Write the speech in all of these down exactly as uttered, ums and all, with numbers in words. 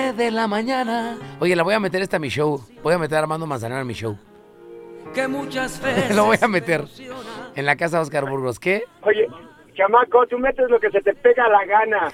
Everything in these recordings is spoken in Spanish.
nueve de la mañana. Oye, la voy a meter esta a mi show. Voy a meter a Armando Manzanero en mi show. Que muchas veces Lo voy a meter en la casa de Oscar Burgos. ¿Qué? Oye, chamaco, tú metes lo que se te pega la gana.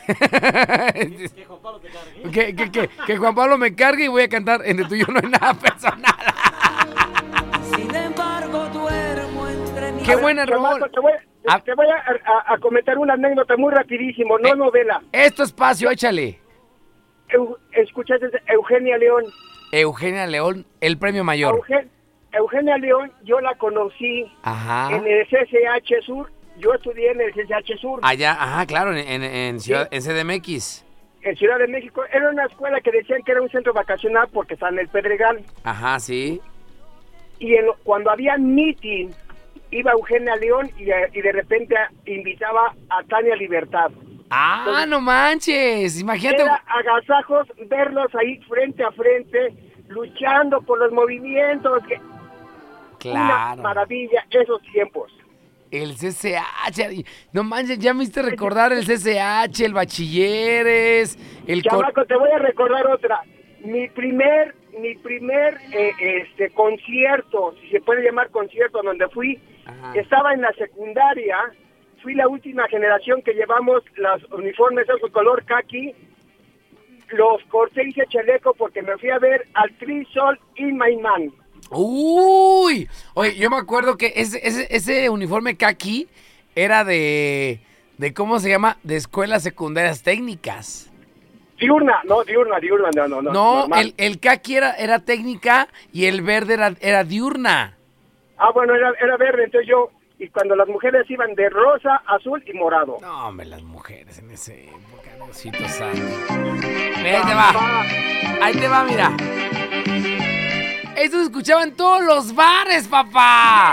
que, que, que, que Juan Pablo me cargue y voy a cantar En el tuyo no hay nada personal. Sin embargo, duermo entre mis... Qué buena Chamaco, rol. te voy, te, Ah. te voy a, a, a comentar una anécdota muy rapidísimo, no Eh. novela. Esto espacio, échale. Eu, ¿Escuchaste de Eugenia León? Eugenia León, el premio mayor. Eugen- Eugenia León, yo la conocí Ajá. en el C C H Sur. Yo estudié en el C C H Sur, Allá, ajá, claro, en, en, en, Ciudad, Sí. en C D M X. en Ciudad de México. Era una escuela que decían que era un centro vacacional porque está en el Pedregal. Ajá, sí. Y en- cuando había meeting, iba Eugenia León y, eh, y de repente invitaba a Tania Libertad. Ah, no manches. Imagínate. Era agasajos verlos ahí frente a frente, luchando por los movimientos. que- Una Claro. maravilla esos tiempos. El C C H. No manches, ya me hiciste recordar el C C H, el Bachilleres, el cor- Chamaco, te voy a recordar otra. Mi primer, mi primer eh, este concierto, si se puede llamar concierto, donde fui, Ajá. estaba en la secundaria. Fui la última generación que llevamos los uniformes de su color caqui. Los corté y hice chaleco porque me fui a ver al Three Sol in My Man. Uy, oye, yo me acuerdo que ese, ese, ese uniforme kaki era de, de, ¿cómo se llama? De escuelas secundarias técnicas. Diurna, no, diurna, diurna, no, no, no. No, normal. el, el kaki era, era técnica y el verde era, era diurna. Ah, bueno, era, era verde, entonces yo, y cuando las mujeres iban de rosa, azul y morado. No, hombre, las mujeres en esa época, Diosito santo. Mira, ahí te va, ahí te va, mira. Eso se escuchaba en todos los bares, papá.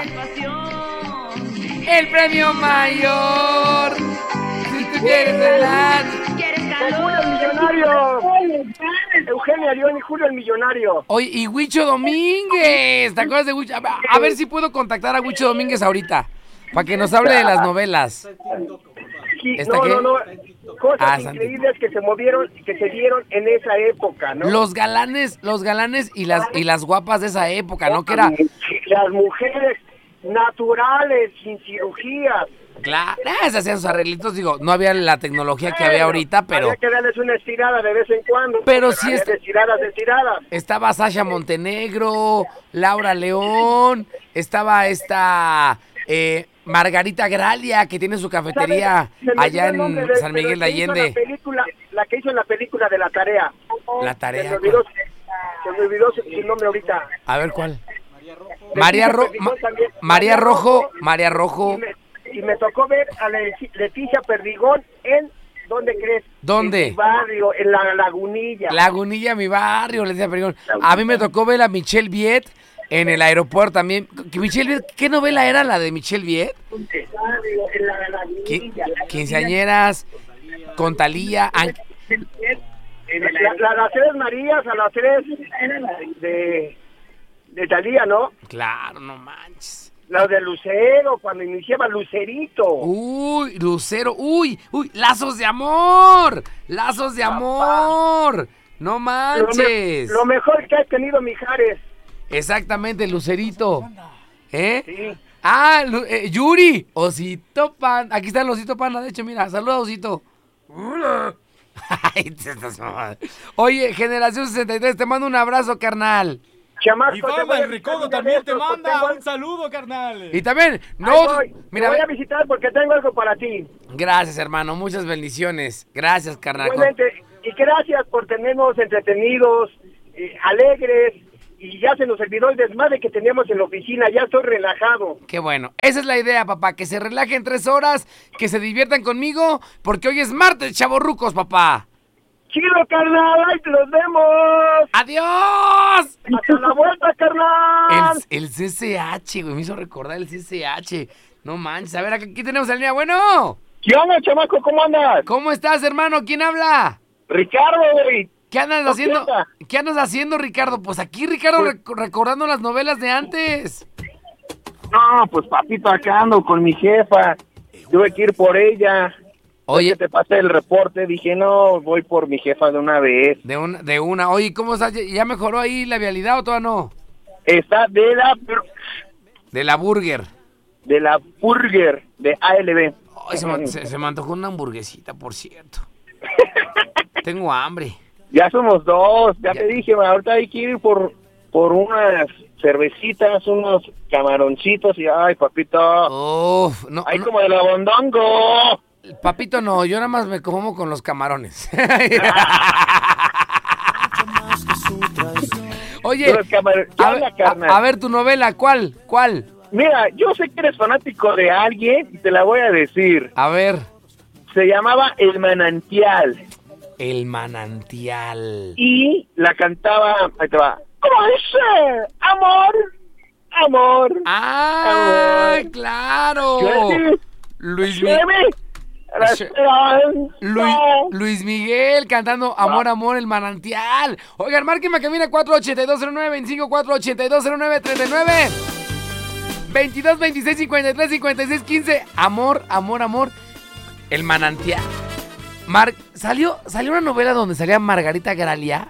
El premio mayor. Si tú quieres bailar. ¡Con Julio el Millonario! Eugenia León y Julio el Millonario. Oye, y Huicho Domínguez. ¿Te acuerdas de Huicho? A ver, a ver si puedo contactar a Huicho Domínguez ahorita. Para que nos hable de las novelas. Sí, ¿Esta no, qué? no, no. Cosas Ah, Santi. increíbles que se movieron, que se dieron en esa época, ¿no? Los galanes, los galanes y las, y las guapas de esa época, ¿no? Que era... Las mujeres naturales, sin cirugías. Claro, ah, se hacían sus arreglitos, digo, no había la tecnología que había ahorita, pero Había que darles una estirada de vez en cuando. Pero sí había está- de estiradas, de estiradas. estaba Sasha Montenegro, Laura León, estaba esta eh, Margarita Gralia, que tiene su cafetería Se me allá olvidó el nombre en de- San de Miguel de la que hizo Allende. La, película, la que hizo en la película de La Tarea. La Se tarea. me olvidó, se me olvidó su, su nombre ahorita. A ver cuál. María, Ro- Leticia Ma- Perdigón también. María Rojo, María Y Rojo. me, y me tocó ver a la Leticia Perdigón en, ¿dónde crees? ¿Dónde? En mi barrio, en la Lagunilla. Lagunilla, mi barrio, les decía Perigón. A mí me tocó ver a Michelle Viet en el aeropuerto también. ¿Qué, Michelle Viet, ¿qué novela era la de Michelle Viet? En la Lagunilla. Qui- Quinceañeras, con Talía. An- La- la- las tres Marías a las tres de, de Talía, ¿no? Claro, no manches. Las de Lucero, cuando iniciaba Lucerito. Uy, Lucero, uy, uy, lazos de amor, lazos de amor, no lo, me- manches. lo mejor que ha tenido Mijares. Exactamente, Lucerito. ¿Eh? Sí. Ah, Lu- eh, Yuri, Osito Pan, aquí está el Osito Panda, de hecho, mira, saluda Osito. Hola. Ay, te estás mamando. Oye, Generación sesenta y tres, te mando un abrazo, carnal. Chamaco, Y te Fama voy a el Recodo visitar también te porque manda tengo- un saludo, carnal. Y también, Ahí no, voy. mira, Te voy a ve- visitar porque tengo algo para ti. gracias, hermano, muchas bendiciones. Gracias, carnal. Igualmente, y gracias por tenernos entretenidos, eh, alegres, y ya se nos olvidó el desmadre que teníamos en la oficina, ya estoy relajado. Qué bueno. Esa es la idea, papá. Que se relajen tres horas, que se diviertan conmigo, porque hoy es martes, chavorrucos, papá. Chido, carnal, ahí te los vemos. ¡Adiós! Hasta la vuelta, carnal. El, el C C H, güey, me hizo recordar el C C H. No manches, a ver, aquí tenemos a la línea. Bueno, ¿Qué onda, chamaco? ¿Cómo andas? ¿cómo estás, hermano? ¿Quién habla? Ricardo, güey. ¿Qué andas ¿Qué haciendo? onda? ¿Qué andas haciendo, Ricardo? Pues aquí, Ricardo, Pues- rec- recordando las novelas de antes. No, pues papito, acá ando con mi jefa. Tuve que ir por ella. Oye, que te pasé el reporte, dije, no, voy por mi jefa de una vez. de una, de una. Oye, ¿cómo estás? ¿Ya mejoró ahí la vialidad o todavía no? Está de la De la burger. de la burger de A L B. Ay, se, me, se, se me antojó una hamburguesita, por cierto. Tengo hambre. Ya somos dos, ya, Ya. te dije, ahorita hay que ir por, por unas cervecitas, unos camaroncitos y, ay, papito, Uf, no, ay, no, como de la bondongo. papito, no, yo nada más me como con los camarones. Oye, Los camar- ¿Qué a, onda, ver- carnal? a- a ver tu novela, ¿cuál? ¿Cuál? Mira, yo sé que eres fanático de alguien y te la voy a decir. A ver, Se llamaba El Manantial El Manantial. y la cantaba, ahí te va, ¿cómo dice? Amor, amor. ¡Ah, Amor. claro! Llueve, Luis, Mi- llueve, la Sh- esperanza. Luis, Luis Miguel cantando Amor, Amor, El Manantial. Oigan, márquenme que viene cuatro ochenta y dos cero nueve veinticinco, cuatro ochenta y dos cero nueve treinta y nueve, veintidós veintiséis cincuenta y tres cincuenta y seis quince. Amor, amor, amor, El Manantial. Mar- salió, salió una novela donde salía Margarita Gralia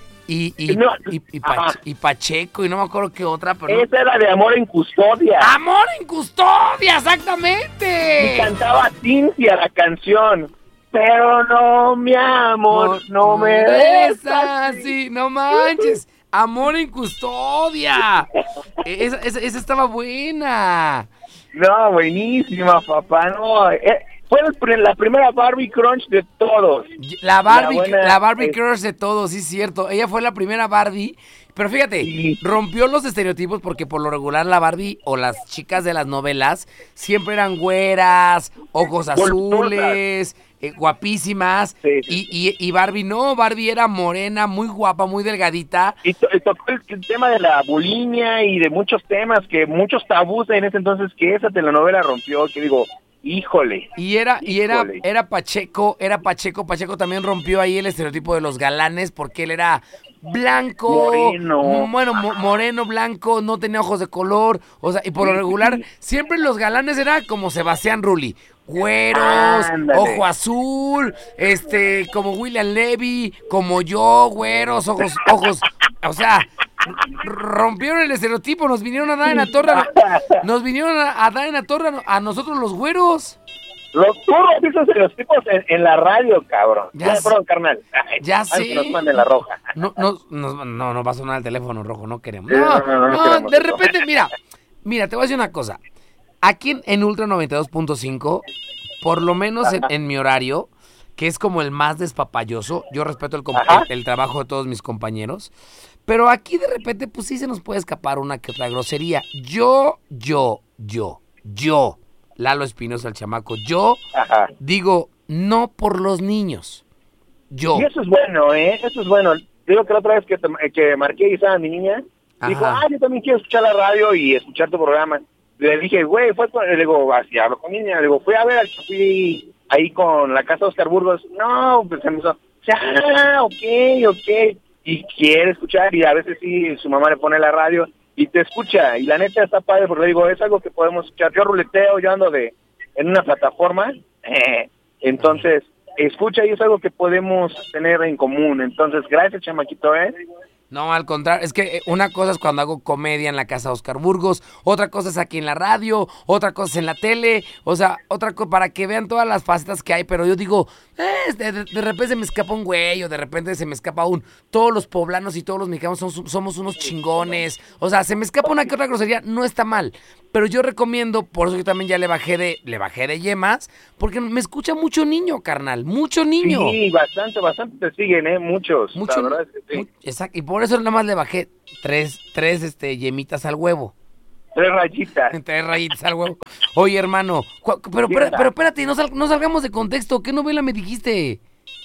y, y, No, y, y ajá. Pach- y Pacheco y no me acuerdo qué otra, pero no- Esa era de Amor en Custodia. ¡Amor en custodia! Y ¡Exactamente! cantaba Cintia la canción. Pero no, mi amor, no, me des des así, no manches. Amor en custodia. Esa, esa, esa estaba buena. No, buenísima, papá. No, eh, fue el pr- la primera Barbie Crunch de todos. La Barbie, La buena la Barbie es- Crush de todos, sí es cierto. Ella fue la primera Barbie. Pero fíjate, Sí. rompió los estereotipos porque por lo regular la Barbie o las chicas de las novelas siempre eran güeras, ojos azules, eh, guapísimas. Sí, sí. Y, y, y Barbie no, Barbie era morena, muy guapa, muy delgadita. Y, to- y tocó el, el tema de la bulimia y de muchos temas, que muchos tabús en ese entonces, que esa telenovela rompió, que digo, híjole. Y era, y era, Híjole. era Pacheco, era Pacheco, Pacheco también rompió ahí el estereotipo de los galanes porque él era blanco, Moreno. mo- bueno, mo- moreno, blanco, no tenía ojos de color, o sea, y por lo regular, siempre los galanes era como Sebastián Rulli, güeros, Ándale. ojo azul, este, como William Levy, como yo, güeros, ojos, ojos, o sea, r- rompieron el estereotipo, nos vinieron a dar en la torre, nos vinieron a, a dar en la torre a, a nosotros los güeros. Los turros esos de los tipos en, en la radio, cabrón. Ya Ya, sé. perdón, carnal. Ay, Ya antes sé. que nos manden la roja. No, no, no, no, no va a sonar el teléfono rojo, no queremos. Sí, No, no, no, no no, queremos de eso. repente, mira, mira, te voy a decir una cosa. Aquí en, en Ultra noventa y dos punto cinco, por lo menos en, en mi horario, que es como el más despapayoso, yo respeto el, com- Ajá. el, el trabajo de todos mis compañeros, pero aquí de repente, pues sí se nos puede escapar una que otra grosería. Yo, yo, yo, yo, Lalo Espinosa, el chamaco, yo Ajá. digo no por los niños. Yo. Y eso es bueno, ¿eh? Eso es bueno. Digo que la otra vez que, te- que marqué y estaba mi niña, dijo, Ajá. ah, yo también quiero escuchar la radio y escuchar tu programa. Le dije, güey, fue con... Le digo, así hablo con mi niña. Le digo, fui a ver al fui ahí con la casa de Oscar Burgos. No, pues se me hizo, ah, ok, ok. Y quiere escuchar y a veces sí, su mamá le pone la radio y te escucha. Y la neta está padre porque le digo, es algo que podemos escuchar. Yo ruleteo, yo ando de en una plataforma. Eh, entonces, escucha y es algo que podemos tener en común. Entonces, gracias, chamaquito, ¿eh? No, al contrario, es que eh, una cosa es cuando hago comedia en la casa de Oscar Burgos, otra cosa es aquí en la radio, otra cosa es en la tele, o sea, otra cosa para que vean todas las facetas que hay, pero yo digo, eh, de, de- de repente se me escapa un güey, o de repente se me escapa un, todos los poblanos y todos los mexicanos somos, somos unos chingones, o sea, se me escapa una que otra grosería, no está mal, pero yo recomiendo, por eso yo también ya le bajé de, le bajé de yemas, porque me escucha mucho niño, carnal, mucho niño. Sí, bastante, bastante te siguen, ¿eh? Muchos. Mucho, La verdad es que sí. mu- exacto, y por eso nada más le bajé tres, tres este, yemitas al huevo. Tres rayitas. Tres rayitas al huevo. Oye, hermano, cu- pero, pero, pero espérate, no, sal- no salgamos de contexto. ¿Qué novela me dijiste?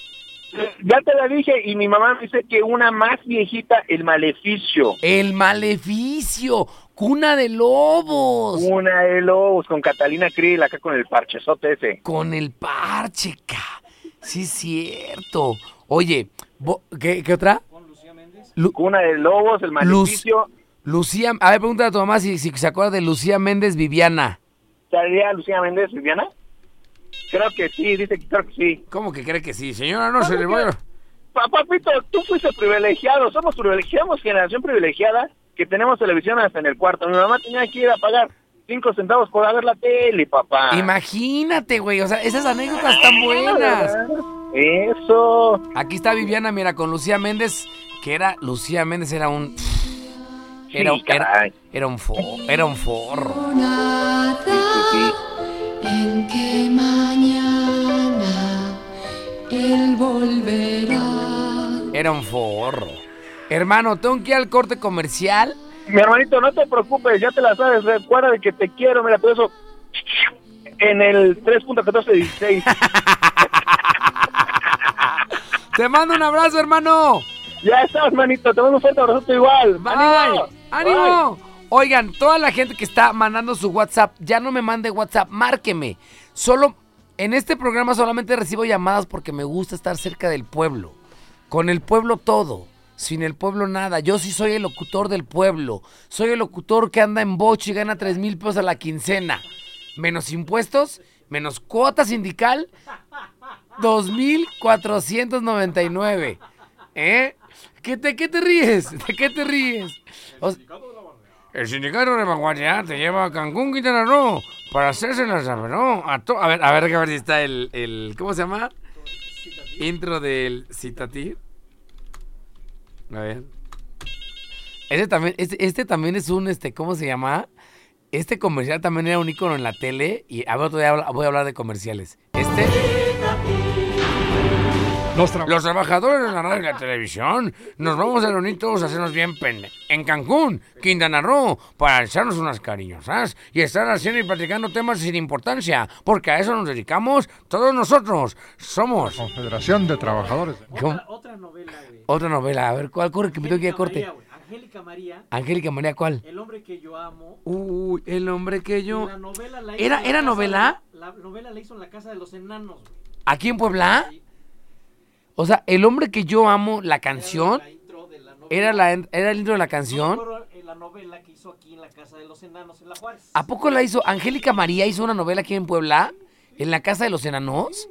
Ya te la dije y mi mamá me dice que una más viejita, El Maleficio. El Maleficio, Cuna de Lobos. Una de Lobos con Catalina Krill, acá con el parchezote ese. Con el parche, ca. Sí, es cierto. Oye, vo- ¿qué, qué otra? Lu- Cuna de Lobos, El Maleficio. Lucía, a ver, pregúntale a tu mamá si, si se acuerda de Lucía Méndez Viviana. ¿Salía Lucía Méndez, Viviana? Creo que sí, dice que creo que sí. ¿Cómo que cree que sí? Señora, no se le vaya. Pa- Papito, tú fuiste privilegiado, somos privilegiados, generación privilegiada, que tenemos televisión hasta en el cuarto. Mi mamá tenía que ir a pagar cinco centavos por ver la tele, papá. Imagínate, güey, o sea, esas anécdotas están buenas. Eso. Aquí está Viviana, mira, con Lucía Méndez, que era, Lucía Méndez era un... Era, Sí, era, caray. era un forro, era un forro. Nada en que mañana él volverá. Era un forro. Hermano, tengo que ir al corte comercial. Mi hermanito, no te preocupes, ya te la sabes, recuerda de que te quiero, mira, todo eso en el tres punto catorce dieciséis. Te mando un abrazo, hermano. Ya estás, manito, te mando un fuerte abrazo igual. Bye. ¡Ánimo! ¡Ánimo! Bye. Oigan, toda la gente que está mandando su WhatsApp, ya no me mande WhatsApp, márqueme. Solo, en este programa solamente recibo llamadas porque me gusta estar cerca del pueblo. Con el pueblo todo, sin el pueblo nada. Yo sí soy el locutor del pueblo. Soy el locutor que anda en bocho y gana tres mil pesos a la quincena. Menos impuestos, menos cuota sindical, dos mil cuatrocientos noventa y nueve. ¿Eh? ¿Qué te, ¿Qué te ríes? ¿De qué te ríes? O sea, el sindicato de vanguardia te lleva a Cancún, Quintana Roo, para hacerse la ¿no? A, to- a ver, a ver, a ver si está el, el... ¿Cómo se llama? Intro del Citatir. A ver. Este también, este, este también es un, este, ¿cómo se llama? Este comercial también era un ícono en la tele. Y a ver, otro día habla- voy a hablar de comerciales. Este... Los, tra- Los trabajadores de la radio y la televisión nos vamos a reunir todos a hacernos bien pende en Cancún, Quintana Roo, para echarnos unas cariñosas y estar haciendo y platicando temas sin importancia, porque a eso nos dedicamos todos nosotros. Somos... Confederación de Trabajadores. ¿Cómo? Otra, otra novela, güey. Otra novela, a ver, ¿cuál corre? Que me tengo que ir a corte. María, güey. Angélica María, Angélica María, ¿cuál? el hombre que yo amo. Uy, el hombre que yo... La novela la ¿Era- hizo en era la casa novela? de- la novela la hizo en la Casa de los Enanos, güey. ¿Aquí en Puebla? Sí, O sea, el hombre que yo amo, la canción, era la intro de la novela. era, la, era el intro de la No me canción. acuerdo, eh, la novela que hizo aquí en la Casa de los Enanos, en La Juárez. ¿A poco la hizo Angélica María? ¿Hizo una novela aquí en Puebla? ¿En la Casa de los Enanos?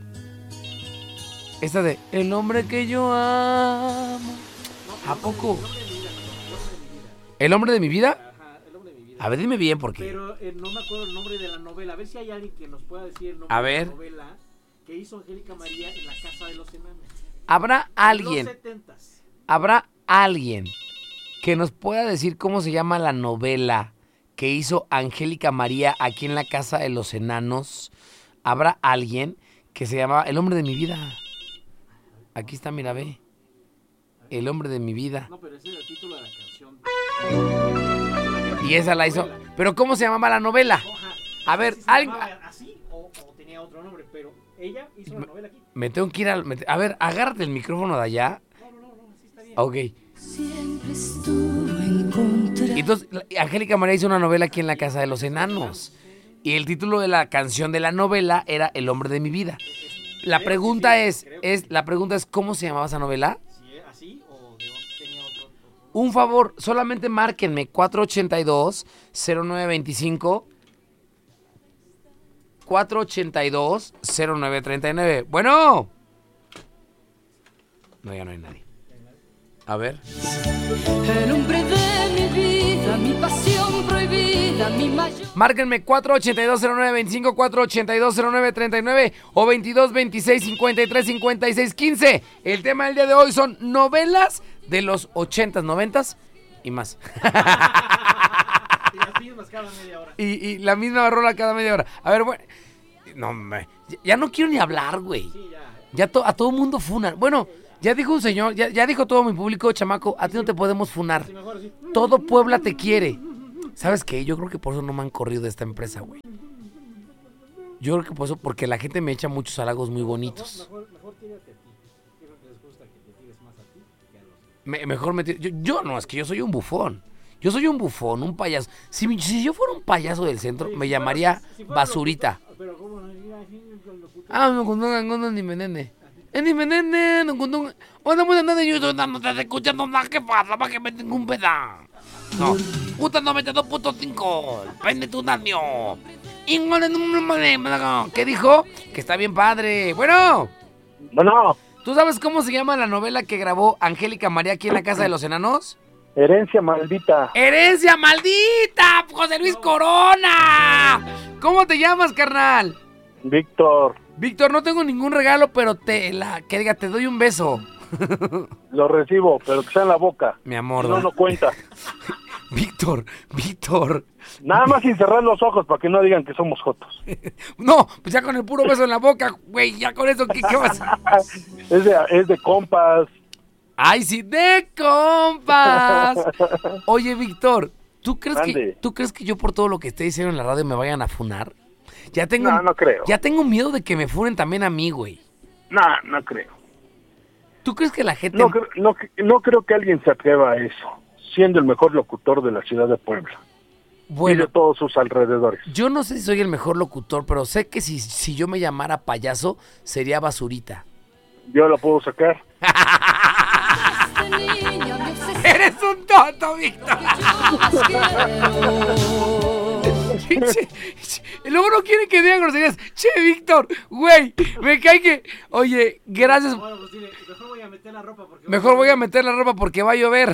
Esta de El hombre que yo amo. ¿A poco? ¿El hombre de mi vida? Ajá, el hombre de mi vida. A ver, dime bien porque... Pero eh, no me acuerdo el nombre de la novela. A ver si hay alguien que nos pueda decir el nombre A de ver. la novela que hizo Angélica María en la Casa de los Enanos. ¿Habrá alguien, En los setentas. habrá alguien que nos pueda decir cómo se llama la novela que hizo Angélica María aquí en la Casa de los Enanos? ¿Habrá alguien que se llamaba El hombre de mi vida? Aquí está, mira, ve. El hombre de mi vida. No, pero ese era el título de la canción. Y esa la hizo. ¿Pero cómo se llamaba la novela? Ajá. A ver, ¿Sí se alguien... llamaba así o, o tenía otro nombre? Pero ella hizo la novela aquí. Me tengo que ir al... me- A ver, agárrate el micrófono de allá. No, no, no, no, así está bien. Ok. Siempre estuvo en contra. Y entonces, la- Angélica María hizo una novela aquí en la Casa de los Enanos. Y el título de la canción de la novela era El hombre de mi vida. La Creo que pregunta sí, es, creo que es, la pregunta es, ¿cómo se llamaba esa novela? Si es así o de, tenía otro, otro. Un favor, solamente márquenme cuatro ochenta y dos, cero nueve veinticinco. cuatro ochenta y dos, cero nueve treinta y nueve. Bueno. No, ya no hay nadie. A ver. El hombre de mi vida, mi pasión prohibida, mi mayor. Márquenme cuatro ochenta y dos, cero nueve veinticinco, cuatro ochenta y dos, cero nueve treinta y nueve o veintidós, veintiséis, cincuenta y tres, cincuenta y seis, quince. El tema del día de hoy son novelas de los ochentas, noventas y más. Y las mismas cada media hora. y, y la misma rola cada media hora. A ver, bueno. No, me, ya, ya no quiero ni hablar, güey. Sí, ya. Ya to- a todo mundo funan. Bueno, ya dijo un señor, ya, ya dijo todo mi público, chamaco, a ti no te podemos funar. Sí, mejor así. Todo Puebla te quiere. ¿Sabes qué? Yo creo que por eso no me han corrido de esta empresa, güey. Yo creo que por eso, porque la gente me echa muchos halagos muy bonitos. Mejor, mejor tírate a ti. Yo creo que les gusta que te tires más a ti que a los. Me- mejor me... tiro- Yo, yo no, es que yo soy un bufón. Yo soy un bufón, un payaso. Si, mi- si yo fuera un payaso del centro, Oye, me si llamaría fuera- si fuera basurita. locutor- Pero cómo no, así, así, locutor. Ah, no, no, no, no, ni me nene. Dime, nene, no, no, bueno, bueno, nene, yo no, no estás escuchando nada, ¿qué pasa? ¿Para que me tengo un pedazo? No, Gusta noventa y dos punto cinco, prende tu daño. ¿Qué dijo? Que está bien padre. Bueno, Bueno, ¿tú sabes cómo se llama la novela que grabó Angélica María aquí en la Casa de los Enanos? herencia maldita. ¡Herencia maldita! ¡José Luis Corona! ¿Cómo te llamas, carnal? Víctor, Víctor, no tengo ningún regalo, pero te la que diga, te doy un beso. lo recibo, pero que sea en la boca. Mi amor. No, no cuenta. Víctor, Víctor. Nada más sin cerrar los ojos para que no digan que somos jotos. No, pues ya con el puro beso en la boca, güey, ya con eso, ¿qué, qué vas a...? Es de, es de compas. ¡Ay, sí, de compas! Oye, Víctor, ¿tú crees que Mande. tú crees que yo por todo lo que esté diciendo en la radio me vayan a funar? Ya tengo, No, no creo. Ya tengo miedo de que me funen también a mí, güey. No, no creo. ¿Tú crees que la gente... No, cre- no, no creo que alguien se atreva a eso, siendo el mejor locutor de la ciudad de Puebla. Y Bueno, de todos sus alrededores. yo no sé si soy el mejor locutor, pero sé que si, si yo me llamara payaso, sería basurita. Yo lo puedo sacar. De niña me obsesioné, ¡Eres un tonto, Víctor! yo más quiero. Che, che, y luego no quieren que digan groserías. Che, Víctor, güey, me cae que... Oye, gracias. Bueno, pues dile, mejor voy a meter la ropa porque... Mejor voy a meter la ropa porque va a llover.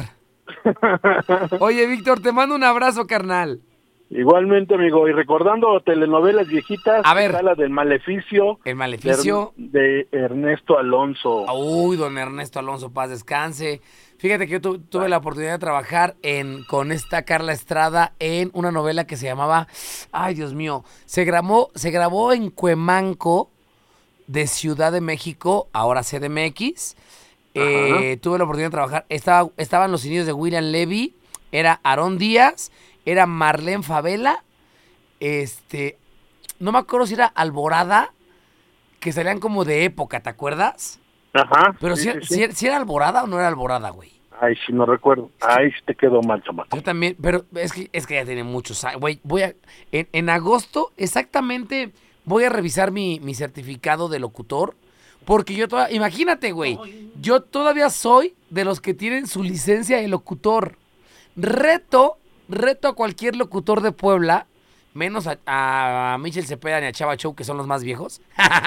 Oye, Víctor, te mando un abrazo, carnal. Igualmente, amigo, y recordando telenovelas viejitas, A ver. está la del Maleficio, El Maleficio. de, de Ernesto Alonso. Uy, don Ernesto Alonso, paz descanse. Fíjate que yo tu- tuve la oportunidad de trabajar en, con esta Carla Estrada en una novela que se llamaba... Ay, Dios mío. Se grabó, se grabó en Cuemanco, de Ciudad de México, ahora C D M X. Eh, tuve la oportunidad de trabajar. Estaba, estaban los inicios de William Levy, era Aarón Díaz, era Marlene Favela, este... No me acuerdo si era Alborada, que salían como de época, ¿te acuerdas? Ajá. Pero sí, si, sí, sí. si- si era Alborada o no era Alborada, güey. Ay, sí, no recuerdo. Ay, sí te quedó mal, chamaco. Yo también, pero es que, es que ya tiene muchos años. Güey, voy a. En, en agosto, exactamente, voy a revisar mi, mi certificado de locutor. Porque yo todavía. Imagínate, güey. Yo todavía soy de los que tienen su licencia de locutor. Reto, reto a cualquier locutor de Puebla, menos a, a Michel Cepeda ni a Chava Show, que son los más viejos.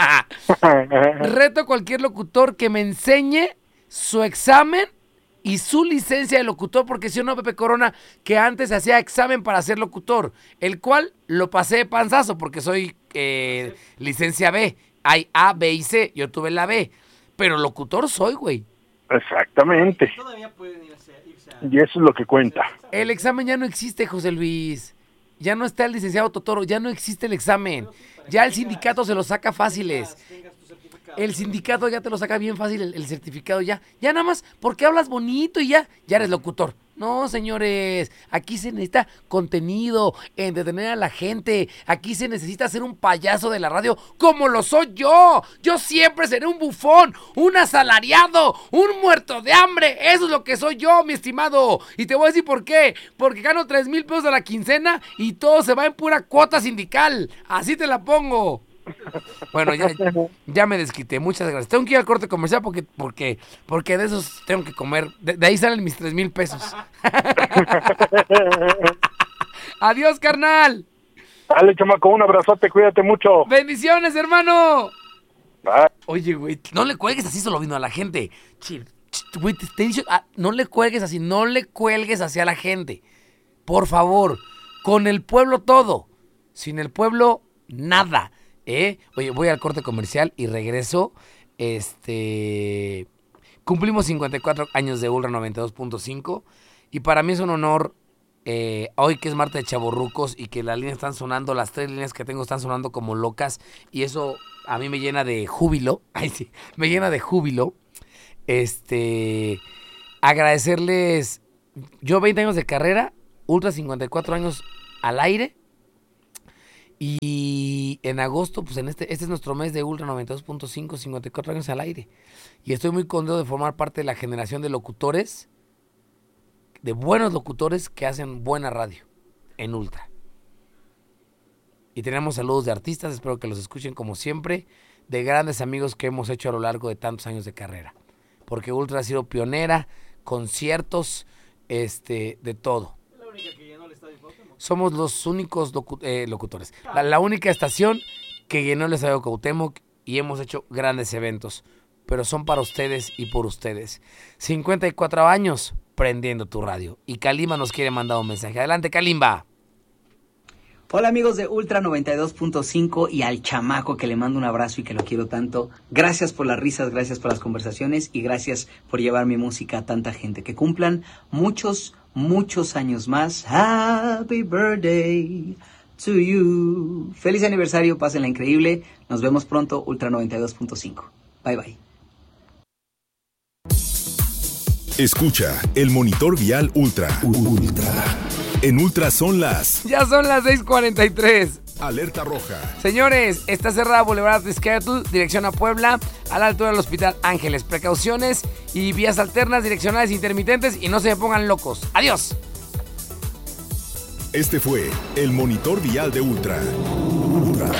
Reto a cualquier locutor que me enseñe su examen y su licencia de locutor, porque si no, Pepe Corona, que antes hacía examen para ser locutor, el cual lo pasé de panzazo, porque soy eh, licencia B. Hay A, B y C, yo tuve la B, pero locutor soy, güey. Exactamente. Todavía pueden irse, irse a... Y eso es lo que cuenta. El examen ya no existe, José Luis. Ya no está el licenciado Totoro, ya no existe el examen. Ya el sindicato se lo saca fáciles. Tengas tu certificado. El sindicato ya te lo saca bien fácil, el, el certificado ya. Ya nada más, porque hablas bonito y ya, ya eres locutor. No, señores, aquí se necesita contenido, entretener a la gente. Aquí se necesita ser un payaso de la radio como lo soy yo. Yo siempre seré un bufón, un asalariado, un muerto de hambre. Eso es lo que soy yo, mi estimado. Y te voy a decir por qué. Porque gano tres mil pesos a la quincena y todo se va en pura cuota sindical. Así te la pongo. Bueno, ya, ya me desquité, muchas gracias. Tengo que ir al corte comercial porque, porque, porque de esos tengo que comer. De, de ahí salen mis tres mil pesos. Adiós, carnal. Dale, chamaco, un abrazote, cuídate mucho. Bendiciones, hermano. Bye. Oye, güey, no le cuelgues así, solo vino a la gente. Ch- ch- Güey, te, te he dicho, ah, no le cuelgues así, no le cuelgues así a la gente. Por favor, con el pueblo todo. Sin el pueblo, nada. ¿Eh? Oye, voy al corte comercial y regreso. Este. Cumplimos cincuenta y cuatro años de Ultra noventa y dos punto cinco. Y para mí es un honor, eh, hoy que es martes de Chavorrucos y que las líneas están sonando, las tres líneas que tengo están sonando como locas. Y eso a mí me llena de júbilo. Ay, sí, me llena de júbilo. Este. Agradecerles. Yo, veinte años de carrera, Ultra cincuenta y cuatro años al aire. Y en agosto, pues en este, este es nuestro mes de Ultra noventa y dos punto cinco, cincuenta y cuatro años al aire. Y estoy muy contento de formar parte de la generación de locutores, de buenos locutores que hacen buena radio en Ultra. Y tenemos saludos de artistas, espero que los escuchen como siempre. de grandes amigos que hemos hecho a lo largo de tantos años de carrera. Porque Ultra ha sido pionera, conciertos, este, de todo. ¿Es la única que llenó el estadio Cuauhtémoc? Somos los únicos locu- eh, locutores. La, la única estación que llenó el estadio Cuauhtémoc y hemos hecho grandes eventos. Pero son para ustedes y por ustedes. cincuenta y cuatro años prendiendo tu radio. Y Kalimba nos quiere mandar un mensaje. Adelante, Kalimba. Hola amigos de Ultra noventa y dos punto cinco y al chamaco que le mando un abrazo y que lo quiero tanto. Gracias por las risas, gracias por las conversaciones y gracias por llevar mi música a tanta gente. Que cumplan muchos, muchos años más. Happy birthday to you. Feliz aniversario, pásenla increíble. Nos vemos pronto, Ultra noventa y dos punto cinco. Bye bye. Escucha el monitor vial Ultra. Ultra. En Ultra son las... Ya son las seis cuarenta y tres. Alerta roja. Señores, está cerrada Boulevard Izquierdo, dirección a Puebla, a la altura del Hospital Ángeles. Precauciones y vías alternas, direccionales intermitentes y no se me pongan locos. ¡Adiós! Este fue el monitor vial de Ultra. Ultra.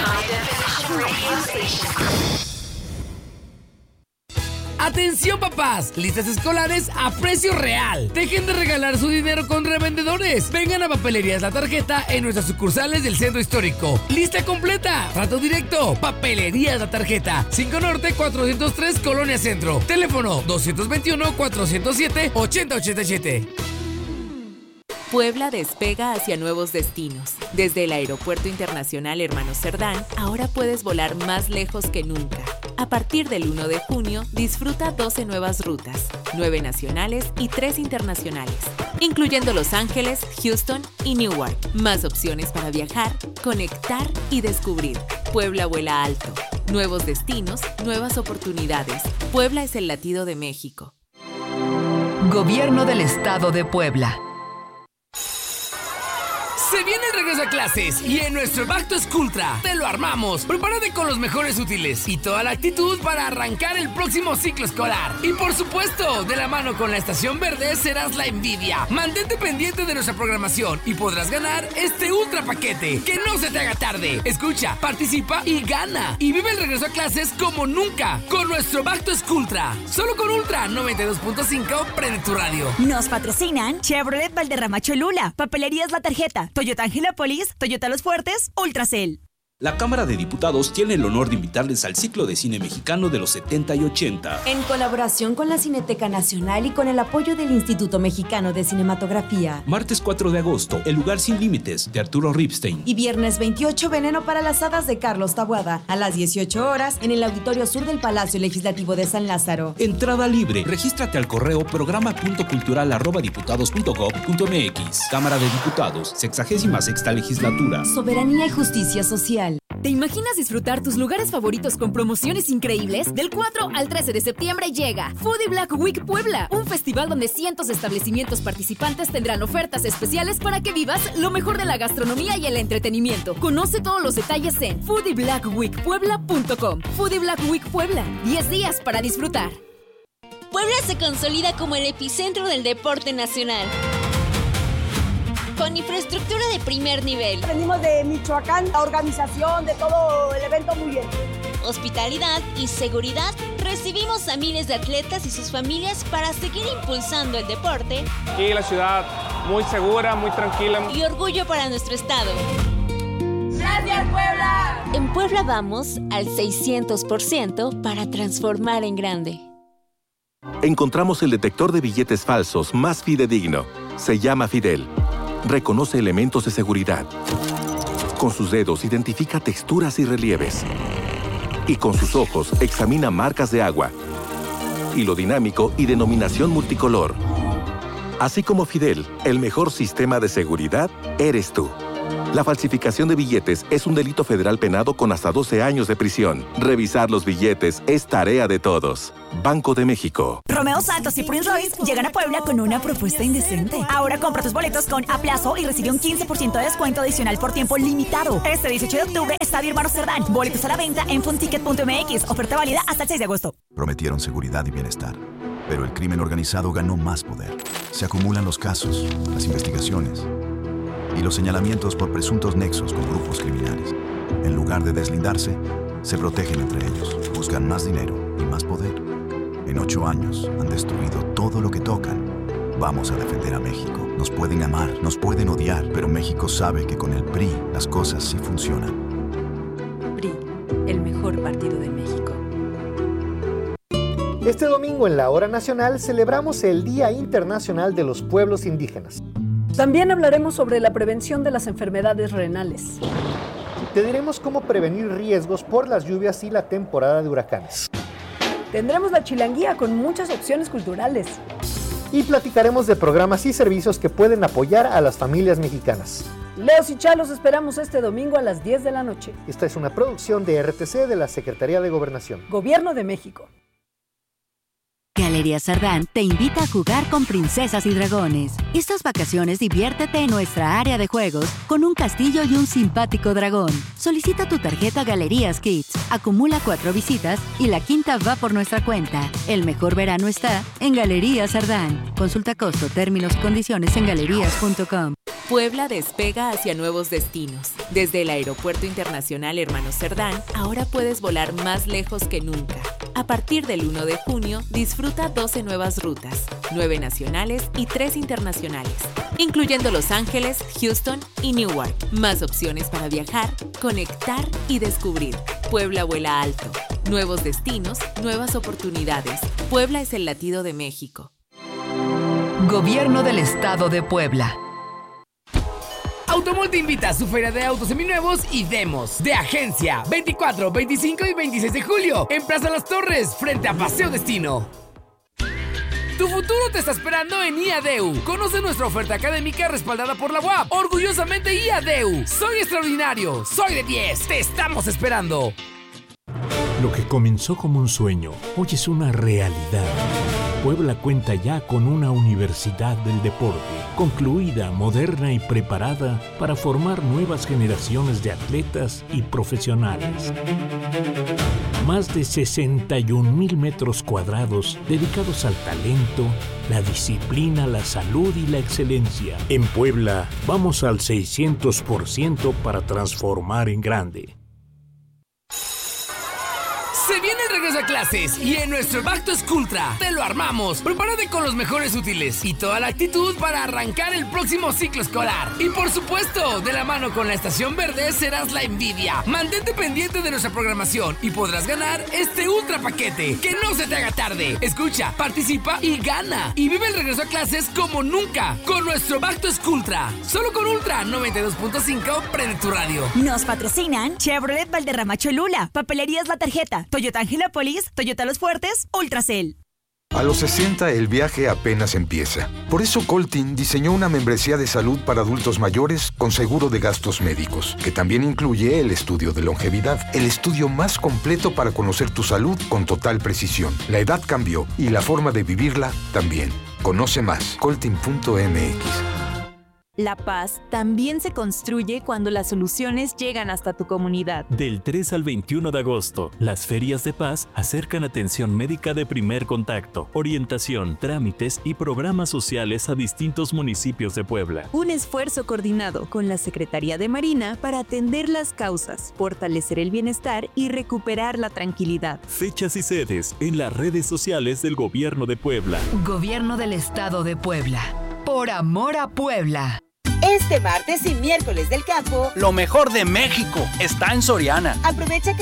Atención papás, listas escolares a precio real. Dejen de regalar su dinero con revendedores. Vengan a Papelerías La Tarjeta en nuestras sucursales del Centro Histórico. Lista completa, trato directo, Papelerías La Tarjeta, cinco Norte cuatrocientos tres Colonia Centro. Teléfono dos dos uno, cuatro cero siete, ocho cero ocho siete. Puebla despega hacia nuevos destinos. Desde el Aeropuerto Internacional Hermano Cerdán, ahora puedes volar más lejos que nunca. A partir del uno de junio, disfruta doce nuevas rutas, nueve nacionales y tres internacionales, incluyendo Los Ángeles, Houston y Newark. Más opciones para viajar, conectar y descubrir. Puebla vuela alto. Nuevos destinos, nuevas oportunidades. Puebla es el latido de México. Gobierno del Estado de Puebla. Se viene el regreso a clases y en nuestro Back to School Ultra te lo armamos. Prepárate con los mejores útiles y toda la actitud para arrancar el próximo ciclo escolar. Y por supuesto, de la mano con la Estación Verde serás la envidia. Mantente pendiente de nuestra programación y podrás ganar este ultra paquete. Que no se te haga tarde. Escucha, participa y gana. Y vive el regreso a clases como nunca con nuestro Back to School Ultra. Solo con Ultra noventa y dos punto cinco, prende tu radio. Nos patrocinan Chevrolet Valderrama Cholula, Papelerías La Tarjeta, Toyota Angelopolis, Toyota Los Fuertes, Ultracel. La Cámara de Diputados tiene el honor de invitarles al ciclo de cine mexicano de los setenta y ochenta. En colaboración con la Cineteca Nacional y con el apoyo del Instituto Mexicano de Cinematografía. Martes cuatro de agosto, El lugar sin límites, de Arturo Ripstein. Y viernes veintiocho, Veneno para las hadas, de Carlos Taboada, a las dieciocho horas, en el Auditorio Sur del Palacio Legislativo de San Lázaro. Entrada libre. Regístrate al correo programa punto cultural arroba diputados punto gob punto mx. Cámara de Diputados, sexagésima sexta legislatura. Soberanía y justicia social. ¿Te imaginas disfrutar tus lugares favoritos con promociones increíbles? Del cuatro al trece de septiembre llega Foodie Black Week Puebla, un festival donde cientos de establecimientos participantes tendrán ofertas especiales para que vivas lo mejor de la gastronomía y el entretenimiento. Conoce todos los detalles en foodie black week puebla punto com. Foodie Black Week Puebla, diez días para disfrutar. Puebla se consolida como el epicentro del deporte nacional, con infraestructura de primer nivel. Venimos de Michoacán, la organización de todo el evento muy bien. Hospitalidad y seguridad. Recibimos a miles de atletas y sus familias para seguir impulsando el deporte. Aquí la ciudad muy segura, muy tranquila. Y orgullo para nuestro estado. ¡Gracias, Puebla! En Puebla vamos al seiscientos por ciento para transformar en grande. Encontramos el detector de billetes falsos más fidedigno. Se llama Fidel. Reconoce elementos de seguridad. Con sus dedos identifica texturas y relieves. Y con sus ojos examina marcas de agua, hilo dinámico y denominación multicolor. Así como Fidel, el mejor sistema de seguridad eres tú. La falsificación de billetes es un delito federal penado con hasta doce años de prisión. Revisar los billetes es tarea de todos. Banco de México. Romeo Santos y Prince Royce llegan a Puebla con una propuesta indecente. Ahora compra tus boletos con a plazo y recibe un quince por ciento de descuento adicional por tiempo limitado. Este dieciocho de octubre, Estadio Hermano Cerdán. Boletos a la venta en funticket punto m x. Oferta válida hasta el seis de agosto. Prometieron seguridad y bienestar, pero el crimen organizado ganó más poder. Se acumulan los casos, las investigaciones y los señalamientos por presuntos nexos con grupos criminales. En lugar de deslindarse, Se protegen entre ellos, buscan más dinero y más poder. En ocho años han destruido todo lo que tocan. Vamos a defender a México. Nos pueden amar, nos pueden odiar, pero México sabe que con el P R I las cosas sí funcionan. P R I, el mejor partido de México. Este domingo en la Hora Nacional celebramos el Día Internacional de los Pueblos Indígenas. También hablaremos sobre la prevención de las enfermedades renales. Te diremos cómo prevenir riesgos por las lluvias y la temporada de huracanes. Tendremos la chilanguía con muchas opciones culturales. Y platicaremos de programas y servicios que pueden apoyar a las familias mexicanas. Leos y Chalos esperamos este domingo a las diez de la noche. Esta es una producción de R T C de la Secretaría de Gobernación. Gobierno de México. Galerías Sardán te invita a jugar con princesas y dragones. Estas vacaciones diviértete en nuestra área de juegos con un castillo y un simpático dragón. Solicita tu tarjeta Galerías Kids, acumula cuatro visitas y la quinta va por nuestra cuenta. El mejor verano está en Galerías Sardán. Consulta costo, términos y condiciones en galerías punto com. Puebla despega hacia nuevos destinos. Desde el Aeropuerto Internacional Hermanos Cerdán, ahora puedes volar más lejos que nunca. A partir del uno de junio, disfruta doce nuevas rutas, nueve nacionales y tres internacionales, incluyendo Los Ángeles, Houston y Newark. Más opciones para viajar, conectar y descubrir. Puebla vuela alto. Nuevos destinos, nuevas oportunidades. Puebla es el latido de México. Gobierno del Estado de Puebla. Automol te invita a su feria de autos seminuevos y demos de agencia veinticuatro, veinticinco y veintiséis de julio en Plaza Las Torres, frente a Paseo Destino. Tu futuro te está esperando en I A D E U. Conoce nuestra oferta académica respaldada por la U A P. Orgullosamente I A D E U. Soy extraordinario, soy de diez. Te estamos esperando. Lo que comenzó como un sueño, hoy es una realidad. Puebla cuenta ya con una universidad del deporte, concluida, moderna y preparada para formar nuevas generaciones de atletas y profesionales. Más de sesenta y un mil metros cuadrados dedicados al talento, la disciplina, la salud y la excelencia. En Puebla, vamos al seiscientos por ciento para transformar en grande. Se viene el regreso a clases y en nuestro Back to Schooltra te lo armamos. Prepárate con los mejores útiles y toda la actitud para arrancar el próximo ciclo escolar. Y por supuesto, de la mano con la Estación Verde serás la envidia. Mantente pendiente de nuestra programación y podrás ganar este ultra paquete. Que no se te haga tarde. Escucha, participa y gana. Y vive el regreso a clases como nunca con nuestro Back to Schooltra. Solo con Ultra noventa y dos punto cinco, prende tu radio. Nos patrocinan Chevrolet Valderrama Cholula, Papelerías La Tarjeta, Toyota Angelópolis, Toyota Los Fuertes, Ultracel. A los sesenta el viaje apenas empieza. Por eso Coltin diseñó una membresía de salud para adultos mayores con seguro de gastos médicos, que también incluye el estudio de longevidad, el estudio más completo para conocer tu salud con total precisión. La edad cambió y la forma de vivirla también. Conoce más, coltin punto m x. La paz también se construye cuando las soluciones llegan hasta tu comunidad. Del tres al veintiuno de agosto, las ferias de paz acercan atención médica de primer contacto, orientación, trámites y programas sociales a distintos municipios de Puebla. Un esfuerzo coordinado con la Secretaría de Marina para atender las causas, fortalecer el bienestar y recuperar la tranquilidad. Fechas y sedes en las redes sociales del Gobierno de Puebla. Gobierno del Estado de Puebla. Por amor a Puebla. Este martes y miércoles del campo, lo mejor de México está en Soriana. Aprovecha que